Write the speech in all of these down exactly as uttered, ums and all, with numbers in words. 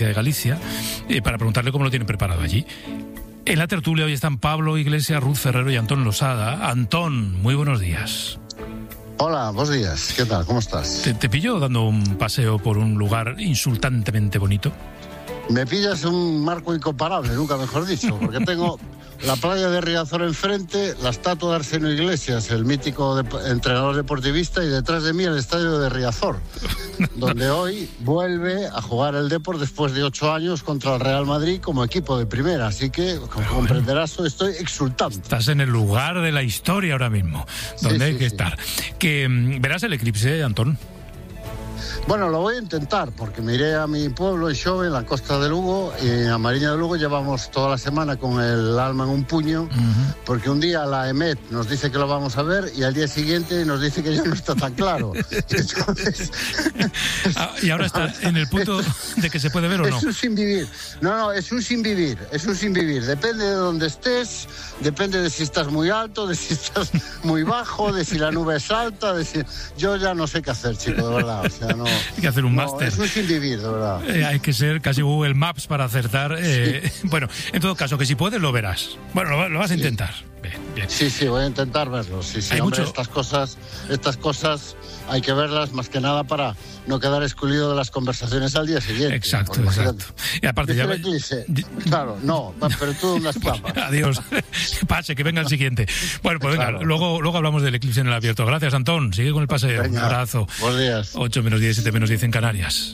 de Galicia, eh, para preguntarle cómo lo tienen preparado allí. En la tertulia hoy están Pablo Iglesias, Ruth Ferrero y Antón Losada. Antón, muy buenos días. Hola, buenos días. ¿Qué tal? ¿Cómo estás? ¿Te, te pillo dando un paseo por un lugar insultantemente bonito? Me pillas un marco incomparable, nunca mejor dicho, porque tengo la playa de Riazor enfrente, la estatua de Arsenio Iglesias, el mítico de, entrenador deportivista, y detrás de mí el estadio de Riazor, donde hoy vuelve a jugar el Depor después de ocho años contra el Real Madrid como equipo de primera. Así que, como bueno, comprenderás, estoy exultante. Estás en el lugar de la historia ahora mismo, donde sí, hay sí, que sí. estar. Que verás el eclipse, Antón. Bueno, lo voy a intentar, porque me iré a mi pueblo, en Xove, en la costa de Lugo, y en la Mariña de Lugo llevamos toda la semana con el alma en un puño, uh-huh. porque un día la E M E T nos dice que lo vamos a ver y al día siguiente nos dice que ya no está tan claro. Entonces, ah, y ahora está en el punto de que se puede ver o no. Es un sin vivir. No, no, es un sin vivir, es un sin vivir. Depende de dónde estés, depende de si estás muy alto, de si estás muy bajo, de si la nube es alta, de si... Yo ya no sé qué hacer, chico, de verdad, o sea, no... Hay que hacer un no, máster. Es un sin vivir, de verdad. Eh, hay que ser casi Google Maps para acertar. Eh, sí. Bueno, en todo caso, que si puedes lo verás. Bueno, lo, lo vas a sí. intentar. Bien, bien. Sí, sí, voy a intentar verlo. Sí, sí, hay hombre, mucho... estas cosas, estas cosas hay que verlas más que nada para no quedar excluido de las conversaciones al día siguiente. Exacto, porque, exacto. Y aparte ya... Eclipse, claro, no, pero tú unas plamas. Adiós. Pase, que venga el siguiente. Bueno, pues venga, claro. luego, luego hablamos del eclipse en el abierto. Gracias, Antón. Sigue con el paseo. Venga, un abrazo. Buenos días. ocho menos diez, siete menos diez en Canarias.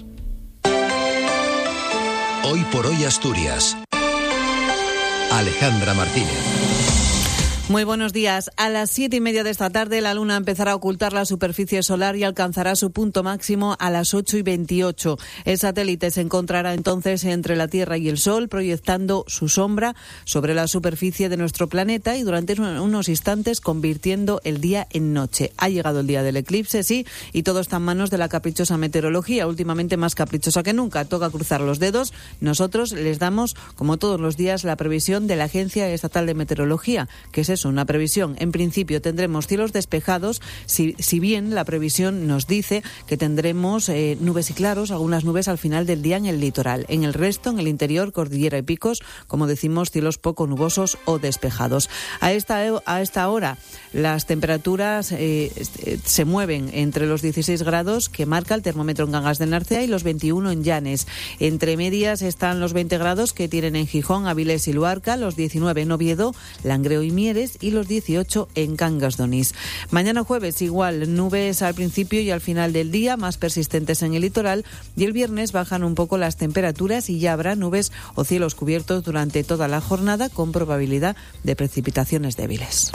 Hoy por hoy Asturias. Alejandra Martínez. Muy buenos días. A las siete y media de esta tarde la luna empezará a ocultar la superficie solar y alcanzará su punto máximo a las ocho y veintiocho. El satélite se encontrará entonces entre la Tierra y el Sol, proyectando su sombra sobre la superficie de nuestro planeta y durante unos instantes convirtiendo el día en noche. Ha llegado el día del eclipse, sí, y todo está en manos de la caprichosa meteorología, últimamente más caprichosa que nunca. Toca cruzar los dedos. Nosotros les damos, como todos los días, la previsión de la Agencia Estatal de Meteorología, que es una previsión. En principio tendremos cielos despejados, si, si bien la previsión nos dice que tendremos eh, nubes y claros, algunas nubes al final del día en el litoral. En el resto, en el interior, cordillera y picos, como decimos, cielos poco nubosos o despejados. A esta, a esta hora las temperaturas eh, se mueven entre los dieciséis grados que marca el termómetro en Cangas del Narcea y los veintiuno en Llanes. Entre medias están los veinte grados que tienen en Gijón, Avilés y Luarca, los diecinueve en Oviedo, Langreo y Mieres y los dieciocho en Cangas de Onís. Mañana jueves igual, nubes al principio y al final del día, más persistentes en el litoral, y el viernes bajan un poco las temperaturas y ya habrá nubes o cielos cubiertos durante toda la jornada con probabilidad de precipitaciones débiles.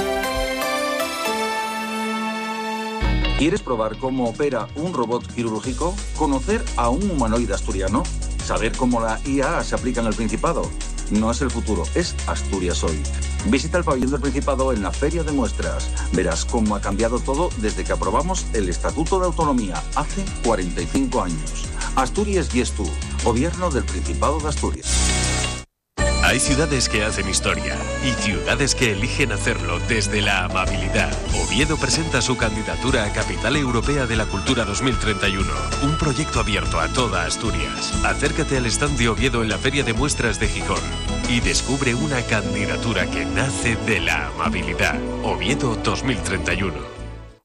¿Quieres probar cómo opera un robot quirúrgico? ¿Conocer a un humanoide asturiano? ¿Saber cómo la I A se aplica en el Principado? No es el futuro, es Asturias hoy. Visita el pabellón del Principado en la Feria de Muestras. Verás cómo ha cambiado todo desde que aprobamos el Estatuto de Autonomía hace cuarenta y cinco años. Asturias y tú, Gobierno del Principado de Asturias. Hay ciudades que hacen historia y ciudades que eligen hacerlo desde la amabilidad. Oviedo presenta su candidatura a Capital Europea de la Cultura dos mil treinta y uno, un proyecto abierto a toda Asturias. Acércate al stand de Oviedo en la Feria de Muestras de Gijón y descubre una candidatura que nace de la amabilidad. Oviedo dos mil treinta y uno.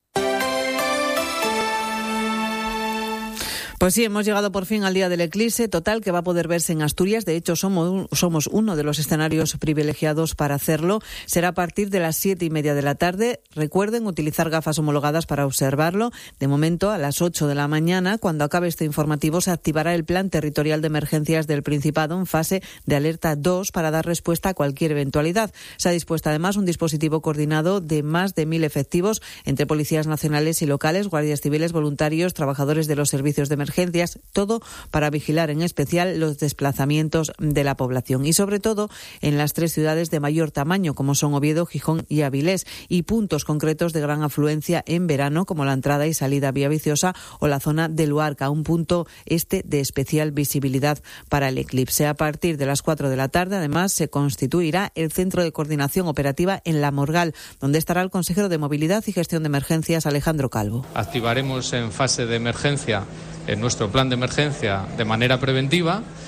Pues sí, hemos llegado por fin al día del eclipse total que va a poder verse en Asturias. De hecho, somos, somos uno de los escenarios privilegiados para hacerlo. Será a partir de las siete y media de la tarde. Recuerden utilizar gafas homologadas para observarlo. De momento, a las ocho de la mañana, cuando acabe este informativo, se activará el Plan Territorial de Emergencias del Principado en fase de alerta dos para dar respuesta a cualquier eventualidad. Se ha dispuesto además un dispositivo coordinado de más de mil efectivos entre policías nacionales y locales, guardias civiles, voluntarios, trabajadores de los servicios de emergencia, emergencias, todo para vigilar en especial los desplazamientos de la población y sobre todo en las tres ciudades de mayor tamaño como son Oviedo, Gijón y Avilés y puntos concretos de gran afluencia en verano como la entrada y salida Vía Viciosa o la zona de Luarca, un punto este de especial visibilidad para el eclipse. A partir de las cuatro de la tarde además se constituirá el Centro de Coordinación Operativa en La Morgal, donde estará el consejero de Movilidad y Gestión de Emergencias Alejandro Calvo. Activaremos en fase de emergencia en nuestro plan de emergencia de manera preventiva